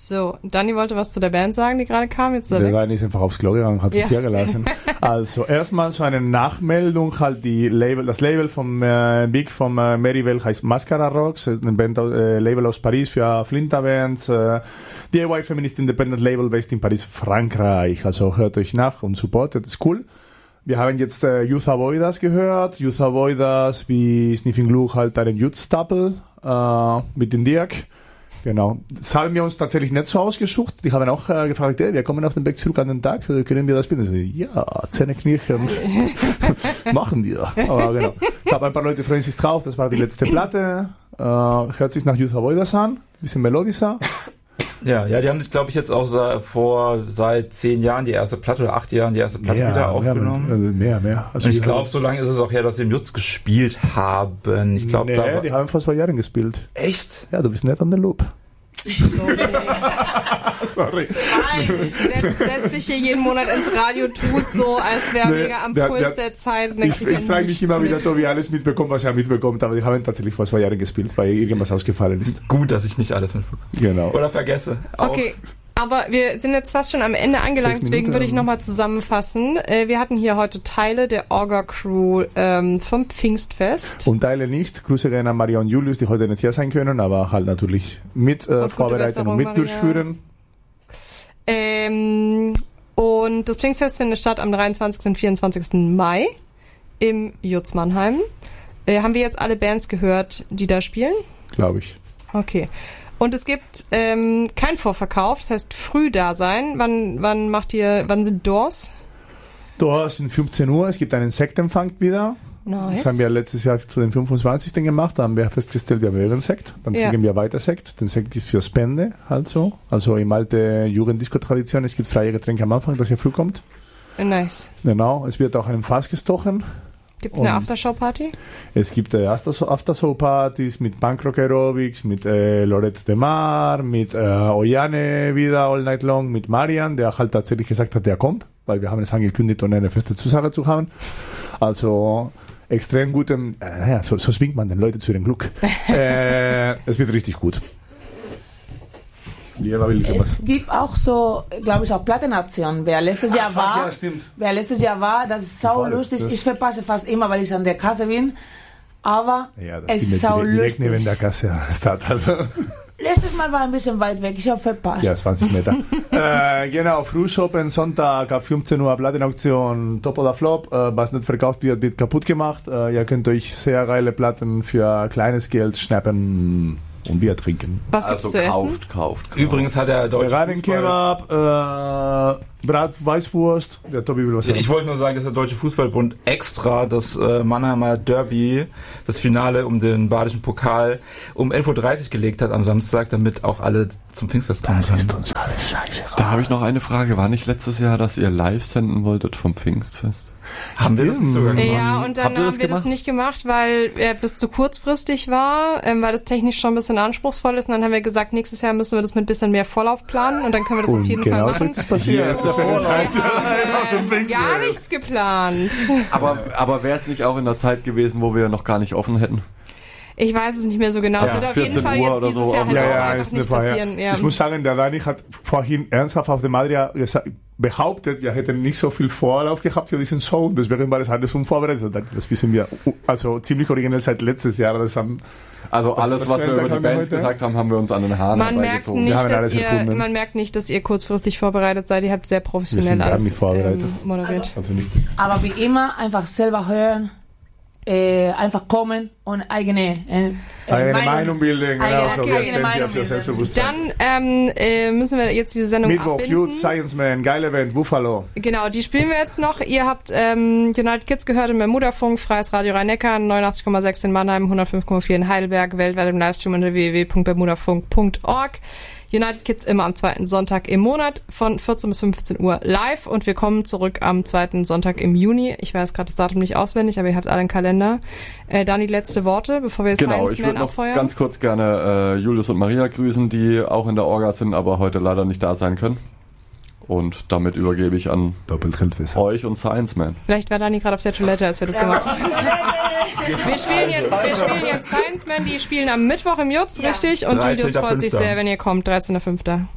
So, Dani wollte was zu der Band sagen, die gerade kam. Jetzt der Dani ist einfach aufs Klo gegangen, hat sich hier gelassen. Also erstmal so eine Nachmeldung, halt das Label vom Big vom Merivale heißt Mascara Rocks, ein Label aus Paris für Flinterbands, DIY Feminist Independent Label based in Paris, Frankreich. Also hört euch nach und supportet, das ist cool. Wir haben jetzt Youth Avoiders gehört. Youth Avoiders wie Sniffing Glue halt einen Youth-Stapel mit dem Dirk. Genau. Das haben wir uns tatsächlich nicht so ausgesucht. Die haben auch gefragt, wir kommen auf den Weg zurück an den Tag, können wir das bitte? So, ja, Zähne knirschend. Machen wir. Aber genau. Ich habe ein paar Leute freuen sich drauf, das war die letzte Platte. Hört sich nach Youth Avoiders an, bisschen melodischer. Ja, die haben sich, glaube ich, jetzt auch seit 10 Jahren die erste Platte oder 8 Jahren die erste Platte wieder aufgenommen. Mehr. Also ich glaube, so lange ist es auch her, dass sie im Jutz gespielt haben. Ich glaube, die haben vor 2 Jahren gespielt. Echt? Ja, du bist nicht an der Loop. Sorry. Setzt sich hier jeden Monat ins Radio, tut so, als wäre mega am Puls der Zeit. Ich frage mich immer wieder, ob ich alles mitbekomme, was er mitbekommt, aber die haben tatsächlich vor 2 Jahren gespielt, weil irgendwas ausgefallen ist. Gut, dass ich nicht alles mitbekomme. Genau. Oder vergesse. Auch. Okay. Aber wir sind jetzt fast schon am Ende angelangt, deswegen würde ich nochmal zusammenfassen. Wir hatten hier heute Teile der Orga-Crew vom Pfingstfest. Und Teile nicht. Grüße gerne an Maria und Julius, die heute nicht hier sein können, aber halt natürlich mit vorbereiten und mit durchführen. Und das Pfingstfest findet statt am 23. und 24. Mai im Jutz Mannheim. Haben wir jetzt alle Bands gehört, die da spielen? Glaube ich. Okay. Und es gibt kein Vorverkauf, das heißt früh da sein. Wann sind Doors? Doors sind 15 Uhr, es gibt einen Sektempfang wieder. Nice. Das haben wir letztes Jahr zu den 25. gemacht, da haben wir festgestellt, wir haben Sekt, dann trinken wir weiter Sekt. Den Sekt ist für Spende, halt so. Also im alte Jugenddisco-Tradition, es gibt freie Getränke am Anfang, dass ihr früh kommt. Nice. Genau, es wird auch ein Fass gestochen. Gibt es eine Aftershow-Party? Es gibt Aftershow-Partys mit Punkrock Aerobics, mit Lorette de Mar, mit Oyane wieder all night long, mit Marian, der halt tatsächlich gesagt hat, der kommt, weil wir haben es angekündigt, um eine feste Zusage zu haben. Also extrem gutem, so zwingt man den Leute zu dem Glück. Es wird richtig gut. Es gibt auch so, glaube ich, auch Plattenaktionen. Wer letztes Jahr war, das ist sau lustig. Ich verpasse fast immer, weil ich an der Kasse bin. Aber es ist sau lustig. Direkt neben der Kasse steht also. Letztes Mal war ein bisschen weit weg, ich habe verpasst. Ja, 20 Meter. Genau, Frühshoppen, Sonntag ab 15 Uhr Plattenauktion, Top oder Flop. Was nicht verkauft wird kaputt gemacht. Ihr könnt euch sehr geile Platten für kleines Geld schnappen und Bier trinken. Was gibt's zu essen? Kauft. Übrigens hat der deutsche Kebab, Brat, Weißwurst. Der Tobi will was sagen. Ich wollte nur sagen, dass der Deutsche Fußballbund extra das Mannheimer Derby, das Finale um den badischen Pokal, um 11.30 Uhr gelegt hat am Samstag, damit auch alle zum Pfingstfest kommen können. Das ist uns alles scheiße. Da habe ich noch eine Frage. War nicht letztes Jahr, dass ihr live senden wolltet vom Pfingstfest? Haben wir das nicht sogar gemacht? Ja, und dann haben wir das nicht gemacht, weil er bis zu kurzfristig war, weil das technisch schon ein bisschen anspruchsvoll ist. Und dann haben wir gesagt, nächstes Jahr müssen wir das mit ein bisschen mehr Vorlauf planen und dann können wir das auf jeden Fall machen. Das passiert. Gar nichts geplant. Aber wäre es nicht auch in der Zeit gewesen, wo wir noch gar nicht offen hätten? Ich weiß es nicht mehr so genau. Es wird auf jeden Fall jetzt dieses Jahr halt auch einfach nicht passieren. Ja. Ich muss sagen, der Dani hat vorhin ernsthaft auf dem Adria behauptet, wir hätten nicht so viel Vorlauf gehabt für diesen Song, deswegen war das alles unvorbereitet. Das wissen wir also ziemlich originell seit letztes Jahr. Das haben, also alles, was wir über die Bands gesagt haben, haben wir uns an den Haaren herbeigezogen. Man merkt nicht, dass ihr kurzfristig vorbereitet seid. Ihr habt sehr professionell alles moderiert. Also nicht. Aber wie immer, einfach selber hören. Einfach kommen und eigene Meinung bilden. Eigene Meinung bilden. Dann müssen wir jetzt diese Sendung Mittwoch, abbinden. Youth, Science Man, geil Event, Buffalo. Genau, die spielen wir jetzt noch. Ihr habt United Kids gehört im Bermuda-Funk, Freies Radio Rhein-Neckar, 89,6 in Mannheim, 105,4 in Heidelberg, weltweit im Livestream unter www.bermudafunk.org. United Kids immer am zweiten Sonntag im Monat von 14 bis 15 Uhr live und wir kommen zurück am zweiten Sonntag im Juni. Ich weiß gerade das Datum nicht auswendig, aber ihr habt alle einen Kalender. Dani, letzte Worte, bevor wir jetzt Science Man abfeuern. Ich würde noch ganz kurz gerne Julius und Maria grüßen, die auch in der Orga sind, aber heute leider nicht da sein können. Und damit übergebe ich an euch und Science Man. Vielleicht war Dani gerade auf der Toilette, als wir das gemacht haben. Wir spielen jetzt Science Man, die spielen am Mittwoch im Jutz, richtig? Und Julius freut sich sehr, wenn ihr kommt, 13.05.